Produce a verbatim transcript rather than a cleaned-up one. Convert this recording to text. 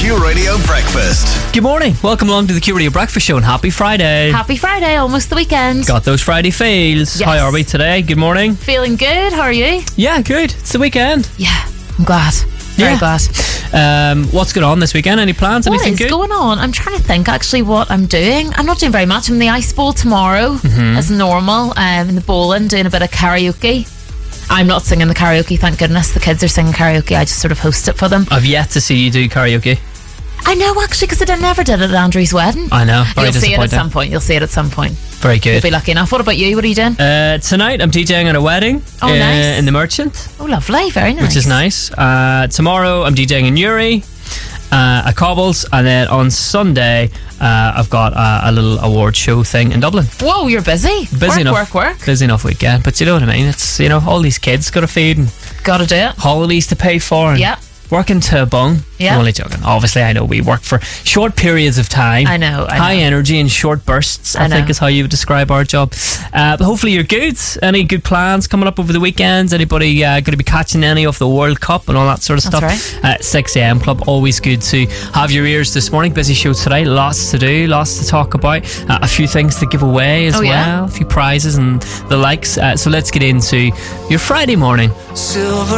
Q Radio Breakfast. Good morning. Welcome along to the Q Radio Breakfast Show and happy Friday. Happy Friday, almost the weekend. Got those Friday feels. Yes. How are we today? Good morning. Feeling good, how are you? Yeah, good. It's the weekend. Yeah, I'm glad. Very Yeah. glad. Um, what's going on this weekend? Any plans? What Anything is good? going on? I'm trying to think actually what I'm doing. I'm not doing very much. I'm in the Ice Bowl tomorrow, Mm-hmm. as normal. Um, in the bowling, doing a bit of karaoke. I'm not singing the karaoke, thank goodness. The kids are singing karaoke. I just sort of host it for them. I've yet to see you do karaoke. I know, actually, because I never did it at Andrew's wedding. I know. Very You'll see it at disappointing. some point. You'll see it at some point. Very You'll good. be lucky enough. What about you? What are you doing? Uh, tonight I'm DJing at a wedding. Oh, uh, nice. In the Merchant, Oh, lovely. Very nice. which is nice. Uh, tomorrow I'm DJing in Newry, uh, at Cobbles, and then on Sunday uh, I've got a, a little award show thing in Dublin. Whoa, you're busy. Busy work, enough. work, work. Busy enough weekend, but you know what I mean. It's, you know, all these kids got to feed and Gotta do it. holidays to pay for. And Yeah. Working to a bung. Yeah. I'm only joking. Obviously, I know we work for short periods of time. I know, I High know. energy and short bursts, I, I think know. is how you would describe our job. Uh, but hopefully you're good. Any good plans coming up over the weekends? Anybody uh, going to be catching any of the World Cup and all that sort of That's stuff? Uh, six a.m. Club, always good to have your ears this morning. Busy show today. Lots to do, lots to talk about. Uh, a few things to give away as Oh, well. yeah? A few prizes and the likes. Uh, so let's get into your Friday morning. Silver